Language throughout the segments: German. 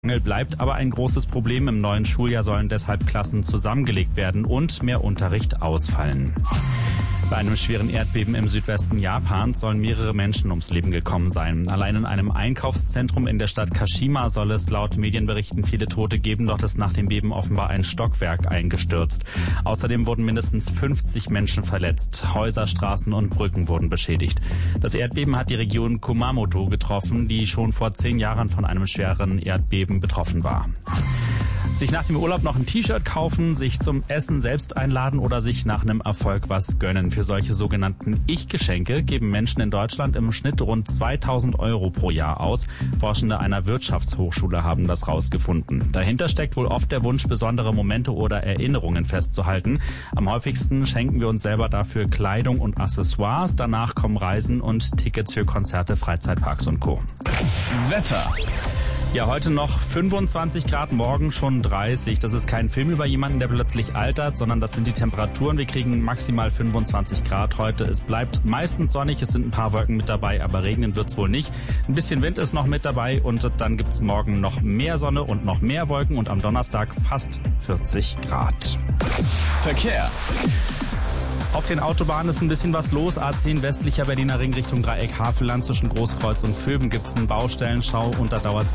Bleibt aber ein großes Problem. Im neuen Schuljahr sollen deshalb Klassen zusammengelegt werden und mehr Unterricht ausfallen. Bei einem schweren Erdbeben im Südwesten Japans sollen mehrere Menschen ums Leben gekommen sein. Allein in einem Einkaufszentrum in der Stadt Kashima soll es laut Medienberichten viele Tote geben, dort ist nach dem Beben offenbar ein Stockwerk eingestürzt. Außerdem wurden mindestens 50 Menschen verletzt. Häuser, Straßen und Brücken wurden beschädigt. Das Erdbeben hat die Region Kumamoto getroffen, die schon vor 10 Jahren von einem schweren Erdbeben betroffen war. Sich nach dem Urlaub noch ein T-Shirt kaufen, sich zum Essen selbst einladen oder sich nach einem Erfolg was gönnen. Für solche sogenannten Ich-Geschenke geben Menschen in Deutschland im Schnitt rund 2.000 € pro Jahr aus. Forschende einer Wirtschaftshochschule haben das rausgefunden. Dahinter steckt wohl oft der Wunsch, besondere Momente oder Erinnerungen festzuhalten. Am häufigsten schenken wir uns selber dafür Kleidung und Accessoires. Danach kommen Reisen und Tickets für Konzerte, Freizeitparks und Co. Wetter. Ja, heute noch 25 Grad, morgen schon 30. Das ist kein Film über jemanden, der plötzlich altert, sondern das sind die Temperaturen. Wir kriegen maximal 25 Grad heute. Es bleibt meistens sonnig, es sind ein paar Wolken mit dabei, aber regnen wird's wohl nicht. Ein bisschen Wind ist noch mit dabei und dann gibt's morgen noch mehr Sonne und noch mehr Wolken und am Donnerstag fast 40 Grad. Verkehr. Auf den Autobahnen ist ein bisschen was los. A10 westlicher Berliner Ring Richtung Dreieck Havelland zwischen Großkreuz und Vöben gibt's einen Baustellenstau und da dauert's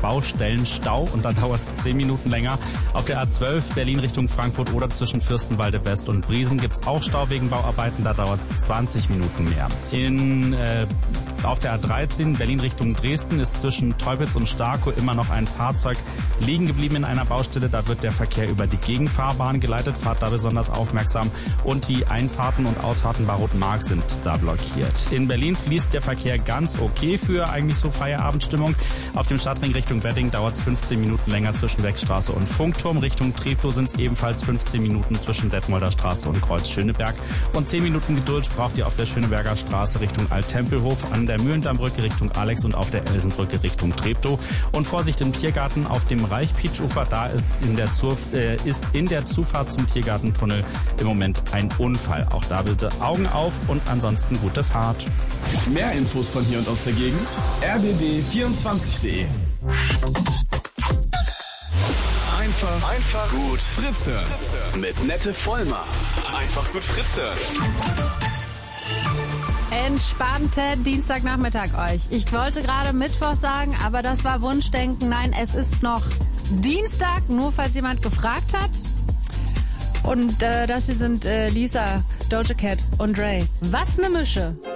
10 Minuten länger. Auf der A12 Berlin Richtung Frankfurt oder zwischen Fürstenwalde West und Briesen gibt's auch Stau wegen Bauarbeiten, da dauert's 20 Minuten mehr. Auf der A13 Berlin Richtung Dresden ist zwischen Teupitz und Starkow immer noch ein Fahrzeug liegen geblieben in einer Baustelle. Da wird der Verkehr über die Gegenfahrbahn geleitet. Fahrt da besonders aufmerksam. Und die Einfahrten und Ausfahrten bei Rotmark sind da blockiert. In Berlin fließt der Verkehr ganz okay für eigentlich so Feierabendstimmung. Auf dem Stadtring Richtung Wedding dauert es 15 Minuten länger zwischen Wegstraße und Funkturm. Richtung Treptow sind es ebenfalls 15 Minuten zwischen Detmolder Straße und Kreuz Schöneberg. Und 10 Minuten Geduld braucht ihr auf der Schöneberger Straße Richtung Alttempelhof, an der Mühlendammbrücke Richtung Alex und auf der Elsenbrücke Richtung Treptow. Und Vorsicht im Tiergarten auf dem Reichpietsch-Ufer, da ist in der Zufahrt zum Tiergartentunnel im Moment ein Unfall. Auch da bitte Augen auf und ansonsten gute Fahrt. Mehr Infos von hier und aus der Gegend rbb24.de. Einfach gut Fritze. Mit Nette Vollmer. Einfach gut Fritze. Entspannten Dienstagnachmittag euch. Ich wollte gerade Mittwoch sagen, aber das war Wunschdenken. Nein, es ist noch Dienstag, nur falls jemand gefragt hat. Und das hier sind Lisa, Doja Cat und Dre. Was ne Mische.